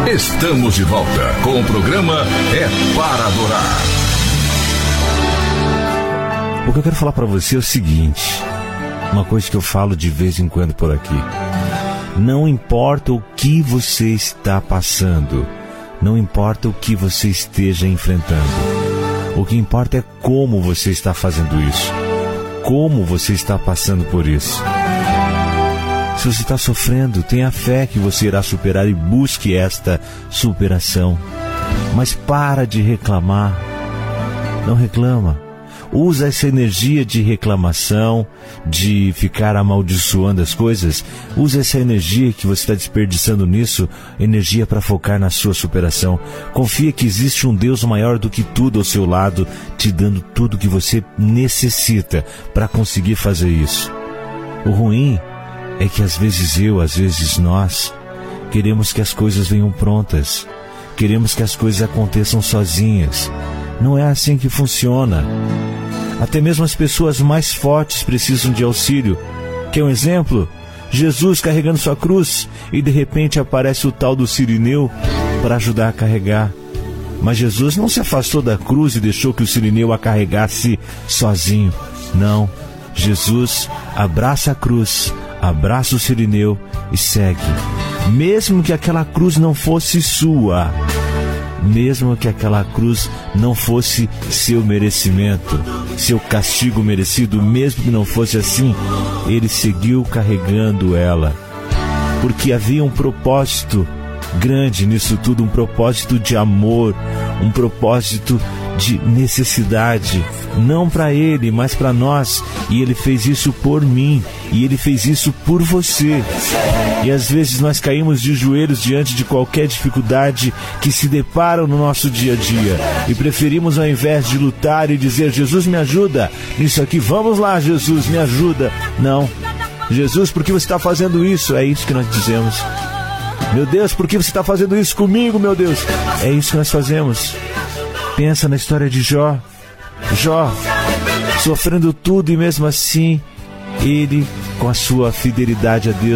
Estamos de volta com o programa É Para Adorar. O que eu quero falar para você é o seguinte, uma coisa que eu falo de vez em quando por aqui. Não importa o que você está passando, não importa o que você esteja enfrentando, o que importa é como você está fazendo isso, como você está passando por isso. Se você está sofrendo, tenha fé que você irá superar e busque esta superação. Mas para de reclamar. Não reclama. Usa essa energia de reclamação, de ficar amaldiçoando as coisas. Usa essa energia que você está desperdiçando nisso, energia para focar na sua superação. Confia que existe um Deus maior do que tudo ao seu lado, te dando tudo o que você necessita para conseguir fazer isso. O ruim é que às vezes nós, queremos que as coisas venham prontas. Queremos que as coisas aconteçam sozinhas. Não é assim que funciona. Até mesmo as pessoas mais fortes precisam de auxílio. Quer um exemplo? Jesus carregando sua cruz e de repente aparece o tal do Cirineu para ajudar a carregar. Mas Jesus não se afastou da cruz e deixou que o Cirineu a carregasse sozinho. Não. Jesus abraça a cruz, abraça o Cirineu e segue. Mesmo que aquela cruz não fosse sua, mesmo que aquela cruz não fosse seu merecimento, seu castigo merecido, mesmo que não fosse assim, ele seguiu carregando ela, porque havia um propósito grande nisso tudo, um propósito de amor, um propósito de necessidade, não para ele, mas para nós. E ele fez isso por mim, e ele fez isso por você. E às vezes nós caímos de joelhos diante de qualquer dificuldade que se depara no nosso dia a dia, e preferimos, ao invés de lutar e dizer: Jesus, me ajuda nisso aqui, vamos lá, Jesus, me ajuda. Não. Jesus, por que você está fazendo isso? É isso que nós dizemos. Meu Deus, por que você está fazendo isso comigo, meu Deus? É isso que nós fazemos. Pensa na história de Jó. Jó, sofrendo tudo, e mesmo assim, ele, com a sua fidelidade a Deus,